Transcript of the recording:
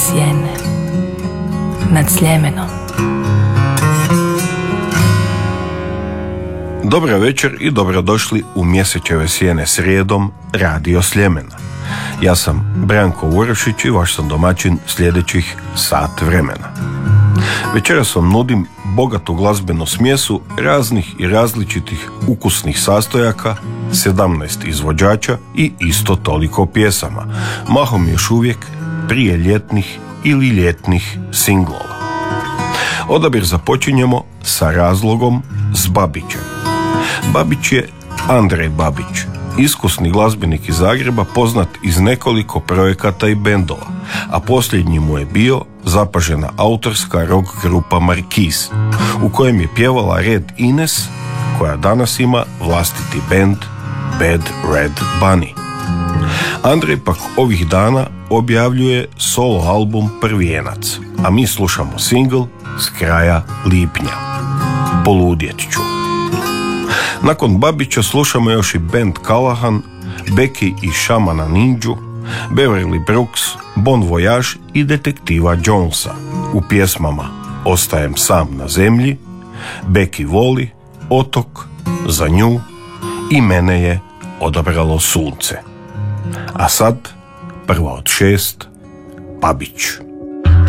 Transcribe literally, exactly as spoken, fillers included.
sjene nad Sljemenom. Dobar večer i dobrodošli u Mjesečeve sjene srijedom Radio Sljemena. Ja sam Branko Urošić i vaš sam domaćin sljedećih sat vremena. Večeras vam nudim bogatu glazbenu smjesu raznih i različitih ukusnih sastojaka, sedamnaest izvođača i isto toliko pjesama, mahom još uvijek prije ljetnih ili ljetnih singlova. Odabir započinjemo sa razlogom s Babićem. Babić je Andrej Babić, iskusni glazbenik iz Zagreba, poznat iz nekoliko projekata i bendova, a posljednji mu je bio zapažena autorska rock grupa Markiz, u kojem je pjevala Red Ines, koja danas ima vlastiti bend Bad Red Bunny. Andrej pak ovih dana objavljuje solo album Prvijenac, a mi slušamo singl s kraja lipnja, Poludjet ću. Nakon Babića slušamo još i band Callahan, Becky i Šamana Ninju, Beverly Brooks, Bon Voyage i detektiva Jonesa u pjesmama Ostajem sam na zemlji, Becky voli, Otok, Za nju i Mene je odabralo sunce. A sad, prva od šest, Babić.